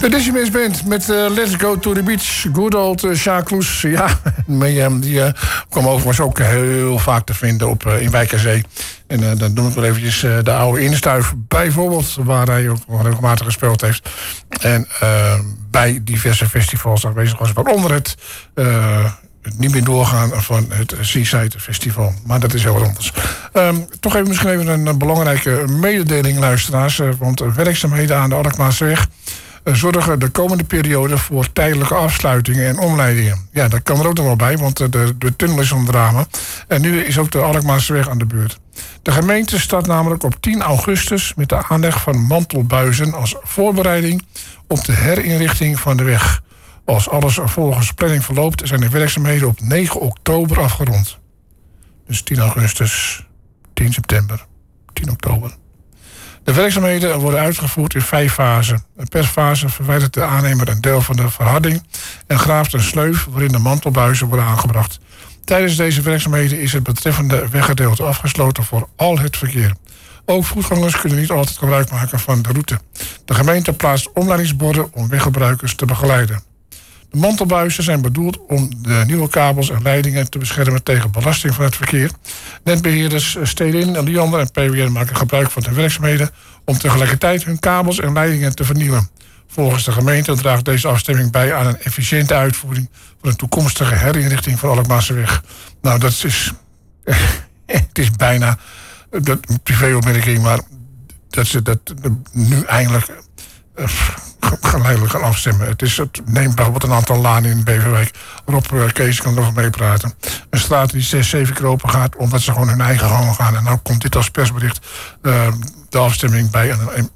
De Decimus Band met Let's Go to the Beach. Good old Sjaak Loes. Ja, die kwam overigens ook heel vaak te vinden in Wijk aan Zee. En dan doen we wel eventjes de oude Instuif bijvoorbeeld, waar hij ook regelmatig gespeeld heeft. En bij diverse festivals aanwezig was, waaronder het niet meer doorgaan van het Seaside Festival. Maar dat is heel wat anders. Toch even misschien even een belangrijke mededeling, luisteraars. Want werkzaamheden aan de Alkmaarseweg zorgen de komende periode voor tijdelijke afsluitingen en omleidingen. Ja, dat kan er ook nog wel bij, want de tunnel is onder drama. En nu is ook de Alkmaarseweg aan de beurt. De gemeente staat namelijk op 10 augustus met de aanleg van mantelbuizen als voorbereiding op de herinrichting van de weg. Als alles volgens planning verloopt, zijn de werkzaamheden op 9 oktober afgerond. Dus 10 augustus, 10 september, 10 oktober. De werkzaamheden worden uitgevoerd in 5 fasen. Per fase verwijdert de aannemer een deel van de verharding en graaft een sleuf waarin de mantelbuizen worden aangebracht. Tijdens deze werkzaamheden is het betreffende weggedeelte afgesloten voor al het verkeer. Ook voetgangers kunnen niet altijd gebruik maken van de route. De gemeente plaatst omleidingsborden om weggebruikers te begeleiden. De mantelbuizen zijn bedoeld om de nieuwe kabels en leidingen te beschermen tegen belasting van het verkeer. Netbeheerders Stedin, Liander en PWN maken gebruik van de werkzaamheden om tegelijkertijd hun kabels en leidingen te vernieuwen. Volgens de gemeente draagt deze afstemming bij aan een efficiënte uitvoering van een toekomstige herinrichting van Alkmaarseweg. Nou, dat is het is bijna een privéopmerking, maar dat ze dat nu eindelijk geleidelijk gaan afstemmen. Het neemt bijvoorbeeld een aantal lanen in Beverwijk. Rob Kees kan er nog mee praten. Een straat die 6, 7 keer open gaat, omdat ze gewoon hun eigen gang gaan. En nou komt dit als persbericht de afstemming bij.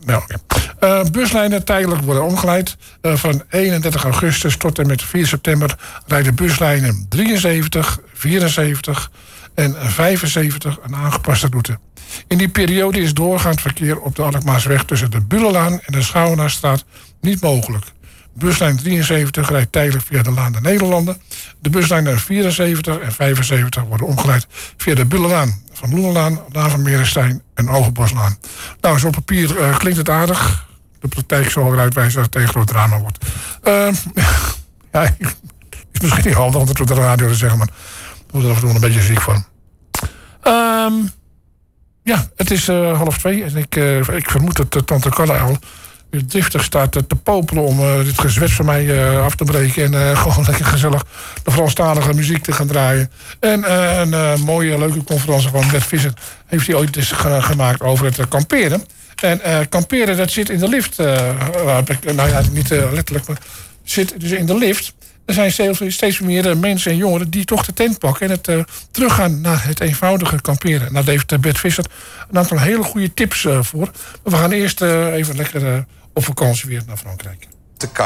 Buslijnen tijdelijk worden omgeleid. Van 31 augustus tot en met 4 september rijden buslijnen 73, 74 en 75 een aangepaste route. In die periode is doorgaand verkeer op de Alkmaarsweg tussen de Bullenlaan en de Schouwenaarstraat niet mogelijk. Buslijn 73 rijdt tijdelijk via de Laan der Nederlanden. De buslijnen 74 en 75 worden omgeleid via de Bullenlaan, Van Loenenlaan, Laan van Merenstein en Ogenboslaan. Nou, zo op papier klinkt het aardig. De praktijk zal eruit wijzen dat het tegen groot drama wordt. Ja, is misschien niet handig om dat op de radio te zeggen, maar ik word er af en toe een beetje ziek van. Ja, het is 1:30 en ik vermoed dat tante Carla al driftig staat te popelen om dit gezwets van mij af te breken en gewoon lekker gezellig de Franstalige muziek te gaan draaien. En een mooie, leuke conferentie van Bert Visser heeft hij ooit eens gemaakt over het kamperen. En kamperen, dat zit in de lift. Nou ja, niet letterlijk, maar zit dus in de lift. Er zijn steeds meer mensen en jongeren die toch de tent pakken en het teruggaan naar het eenvoudige kamperen. Nou, daar heeft Bert Visser een aantal hele goede tips voor. Maar we gaan eerst even lekker op vakantie weer naar Frankrijk.